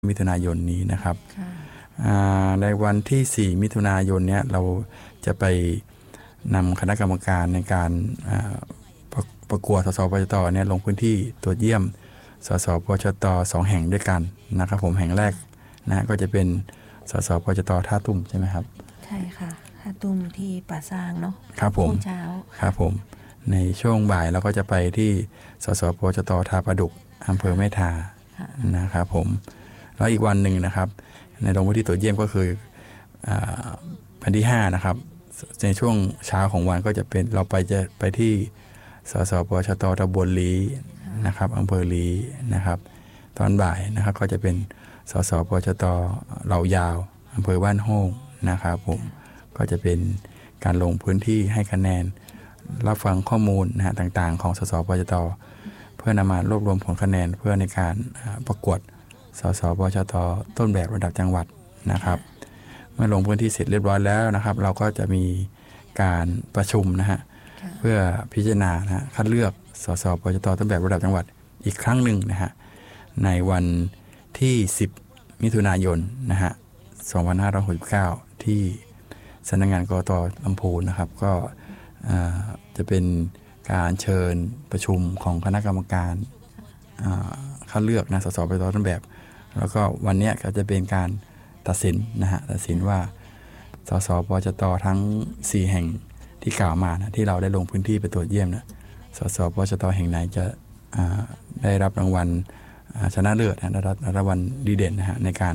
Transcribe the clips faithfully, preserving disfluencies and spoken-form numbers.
มิถุนายนนี้นะครับในวันที่สี่มิถุนายนเนี้ยเราจะไปนำคณะกรรมการในการประประกวดสสปชตเนี่ยลงพื้นที่ตรวจเยี่ยมสสปชตสองแห่งด้วยกันนะครับผมแห่งแรกนะก็จะเป็นสสปชตท่าตุ้มใช่ไหมครับใช่ค่ะท่าตุ้มที่ป่าซางเนาะครับผมเช้าครับผมในช่วงบ่ายเราก็จะไปที่สสปชตท่าประดุกอำเภอแม่ทานะครับผมแล้วอีกวันหนึ่งนะครับในลงพื้นที่ตรวจเยี่ยมก็คือวันที่ห้านะครับในช่วงเช้าของวันก็จะเป็นเราไปจะไปที่สสปชตตำบลลีนะครับอำเภอลีนะครับตอนบ่ายนะครับก็จะเป็นสสปชตเหล่ายาวอำเภอบ้านโฮ่งนะครับผมก็จะเป็นการลงพื้นที่ให้คะแนนรับฟังข้อมูลนะฮะต่างๆของสสปชตเพื่อนำมารวบรวมผลคะแนนเพื่อในการประกวดสสปชตต้นแบบระดับจังหวัดนะครับเมื่อลงพื้นที่เสร็จเรียบร้อยแล้วนะครับเราก็จะมีการประชุมนะฮะเพื่อพิจารณานะคัดเลือกสสปชตต้นแบบระดับจังหวัดอีกครั้งหนึ่งนะฮะในวันที่สิบมิถุนายนนะฮะสองพันห้าร้อยหกสิบเก้าที่สำนักงานกกต.ลำพูนนะครับก็จะเป็นการเชิญประชุมของคณะกรรมการคัดเลือกนะสสปชตต้นแบบแล้วก็วันนี้ก็จะเป็นการตัดสินนะฮะตัดสินว่าสสปชตทั้งสี่แห่งที่กล่าวมานะที่เราได้ลงพื้นที่ไปตรวจเยี่ยมนะสสปชตแห่งไหนจะได้รับรางวัลชนะเลิศนะได้รับรางวัลดีเด่นนะฮะในการ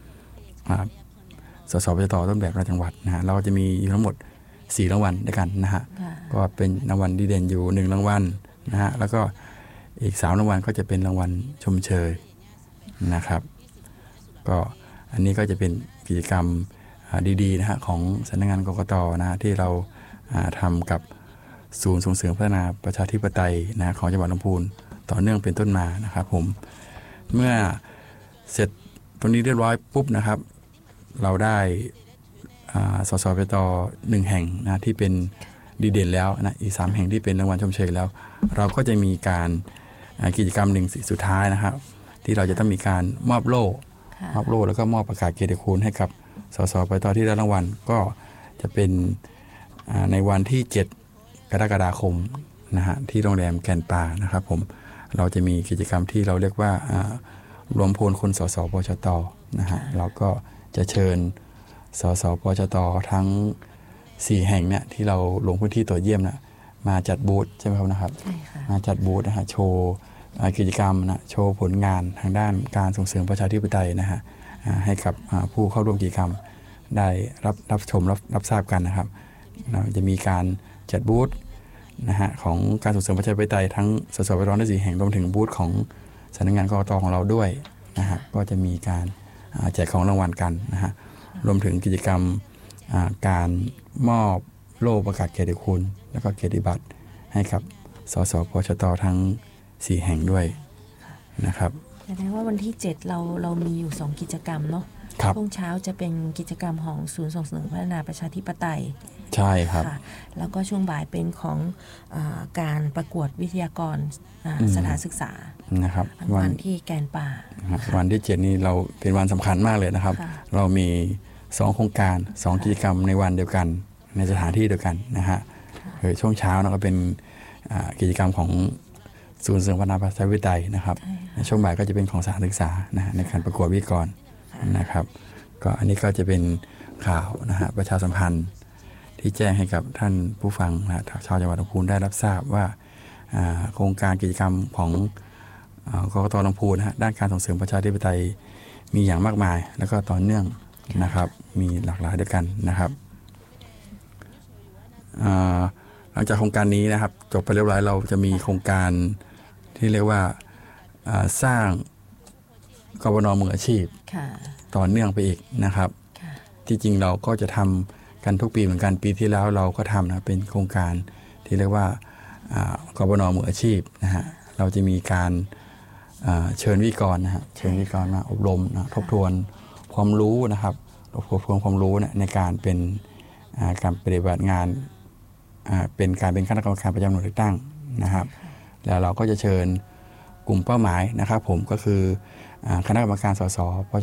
สสปชตต้นแบบระดับจังหวัดนะฮะเราจะมีทั้งหมดสี่รางวัลด้วยกันนะฮะก็เป็นรางวัลดีเด่นอยู่หนึ่งรางวัลนะฮะแล้วก็อีกสามรางวัลก็จะเป็นรางวัลชมเชยนะครับก็อันนี้ก็จะเป็นกิจกรรมดีๆนะฮะของสำนักงานกกต.นะฮะที่เราทำกับศูนย์ส่งเสริมพัฒนาประชาธิปไตยนะของจังหวัดลำพูนต่อเนื่องเป็นต้นมานะครับผมเมื่อเสร็จตรงนี้เรียบร้อยปุ๊บนะครับเราได้สสปชตหนึ่งแห่งนะที่เป็นดีเด่นแล้วนะอีกสามแห่งที่เป็นรางวัลชมเชยแล้วเราก็จะมีการกิจกรรมหนึ่งสุดท้ายนะครับที่เราจะต้องมีการมอบโล่มอบโล่แล้วก็มอบประกาศเกียรติคุณให้กับสสปชตที่ได้รางวัลก็จะเป็นในวันที่เจ็ดกรกฎาคมนะฮะที่โรงแรมแก่นป่านะครับผมเราจะมีกิจกรรมที่เราเรียกว่ารวมพลคนสสปชตนะฮะเราก็จะเชิญสสปชตทั้งสี่แห่งเนี่ยที่เราลงพื้นที่ตรวจเยี่ยมนะมาจัดบูธใช่ไหมครับนะครับมาจัดบูธนะฮะโชว์กิจกรรมนะโชว์ผลงานทางด้านการส่งเสริมประชาธิปไตยนะฮะให้กับผู้เข้าร่วมกิจกรรมได้รับรับชมรับรับทราบกันนะครับเราจะมีการจัดบูธนะฮะของการส่งเสริมประชาธิปไตยทั้งสสปชตทั้งสี่แห่งรวมถึงบูธของสำนักงานกกต.ของเราด้วยนะฮะก็จะมีการแจกของรางวัลกันนะฮะรวมถึงกิจกรรมการมอบโล่ประกาศเกียรติคุณแล้วก็เกียรติบัตรให้กับสสปชตทั้งสี่แห่งด้วยนะครับแสดงว่าวันที่เจ็ดเราเรามีอยู่สองกิจกรรมเนาะช่วงเช้าจะเป็นกิจกรรมของศูนย์ส่งเสริมพัฒนาประชาธิปไตยใช่ครับแล้วก็ช่วงบ่ายเป็นของอ่าการประกวดวิทยากรสถานศึกษานะครับวันที่แกนป่าวันที่เจ็ดนี้เราเป็นวันสำคัญมากเลยนะครับเรามีสองโครงการสองกิจกรรมในวันเดียวกันในสถานที่เดียวกันนะฮะช่วงเช้าก็เป็นกิจกรรมของศูนย์เสริมพัฒนาประชาธิปไตยนะครับในช่วงบ่ายก็จะเป็นของสถานศึกษานะในการประกวดวิทยากรนะครับก็อันนี้ก็จะเป็นข่าวนะฮะประชาสัมพันธ์ที่แจ้งให้กับท่านผู้ฟังนะชาวจังหวัดลำพูนได้รับทราบว่าโครงการกิจกรรมของกกต.ลำพูนนะฮะด้านการส่งเสริมประชาธิปไตยมีอย่างมากมายแล้วก็ต่อเนื่องนะครับมีหลากหลายด้วยกันนะครับหลังจากโครงการนี้นะครับจบไปเรียบร้อยเราจะมีโครงการที่เรียกว่าสร้างกบน.มืออาชีพต่อเนื่องไปอีกนะครับที่จริงเราก็จะทำกันทุกปีเหมือนกันปีที่แล้วเราก็ทำนะเป็นโครงการที่เรียกว่ากบน.มืออาชีพนะฮะเราจะมีการเชิญวิทยากรนะฮะเชิญวิทยากรมาอบรมนะทบทวนความรู้นะครับทบทวนความรู้นะในการเป็นการปฏิบัติงานเป็นการเป็นคณะกรรมการประจำหน่วยเลือกตั้งนะครับแล้วเราก็จะเชิญกลุ่มเป้าหมายนะครับผมก็คือคณะกรรมการสส